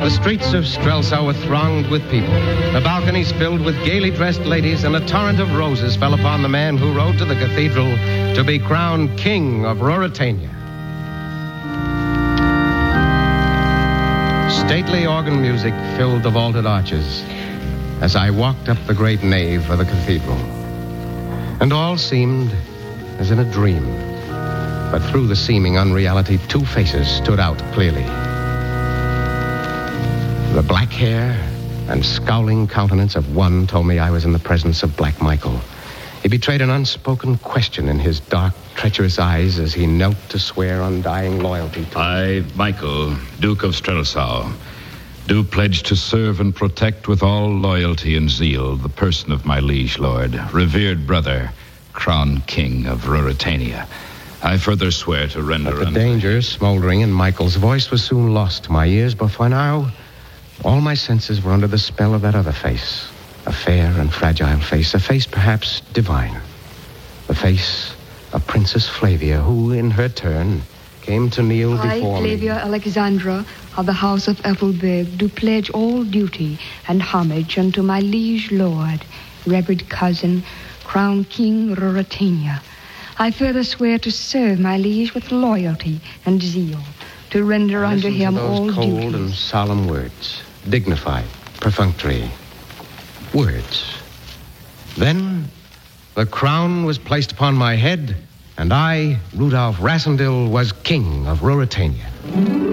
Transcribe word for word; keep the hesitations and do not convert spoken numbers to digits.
The streets of Strelsau were thronged with people. The balconies filled with gaily dressed ladies, and a torrent of roses fell upon the man who rode to the cathedral to be crowned King of Ruritania. Stately organ music filled the vaulted arches as I walked up the great nave of the cathedral. And all seemed as in a dream. But through the seeming unreality, two faces stood out clearly. The black hair and scowling countenance of one told me I was in the presence of Black Michael. He betrayed an unspoken question in his dark, treacherous eyes as he knelt to swear undying loyalty to I, Michael, Duke of Strelsau, do pledge to serve and protect with all loyalty and zeal the person of my liege lord, revered brother, crowned King of Ruritania. I further swear to render... But the unto... danger smoldering in Michael's voice was soon lost to my ears, but for now, all my senses were under the spell of that other face. A fair and fragile face, a face perhaps divine. The face of Princess Flavia, who, in her turn, came to kneel before I, me. Flavia Alexandra, of the house of Ethelberg, do pledge all duty and homage unto my liege lord, revered cousin, crowned King Ruritania. I further swear to serve my liege with loyalty and zeal, to render I unto listened him to those all cold duties. and solemn words, dignified, perfunctory words. Then the crown was placed upon my head, and I, Rudolph Rassendyll, was King of Ruritania.